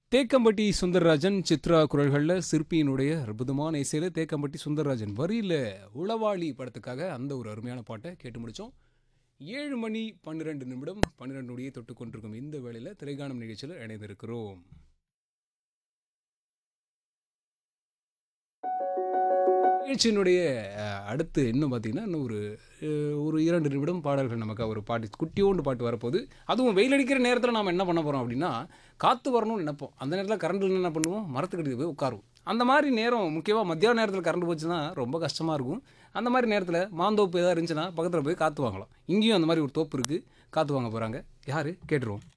தேக்கம்பட்டி சுந்தரராஜன், சித்ரா குரல்கள்ல சிற்பியினுடைய அற்புதமான இசையில தேக்கம்பட்டி சுந்தரராஜன் வரியில உளவாளி படத்துக்காக அந்த ஒரு அருமையான பாட்டை கேட்டு முடிச்சோம். 7 மணி 12 நிமிடம் 12 நொடியை தொட்டுக் கொண்டிருக்கும் இந்த வேளையில திரைக்காணும் நிகழ்ச்சியில் இணைந்திருக்கிறோம். நிகழ்ச்சியினுடைய அடுத்து இன்னும் பார்த்தீங்கன்னா, இன்னும் ஒரு 2 நிமிடம் பாடல்கள் நமக்கு ஒரு பாட்டு குட்டியோண்டு பாட்டு வரப்போகுது. அதுவும் வெயில் அடிக்கிற நேரத்தில நாம என்ன பண்ண போறோம் அப்படின்னா, காத்து வரணும்னு நெனைப்போம். அந்த நேரத்தில கரண்ட் இல்லைன்னா என்ன பண்ணுவோம்? மரத்துக்கடியில போய் உட்காருவோம். அந்த மாரி நேரம் முக்கியமா மத்தியான நேரத்தில கரண்ட் போச்சுன்னா ரொம்ப கஷ்டமா இருக்கும். அந்த மாரி நேரத்தில மாந்தோப்பு ஏதாவது இருந்துச்சுன்னா, பக்கத்தில போய் காத்து வாங்கலாம். இங்கேயும் அந்த மாரி ஒரு தோப்பு இருக்கு. காத்து வாங்க போறாங்க. யாரு? கேட்டுருவோம்.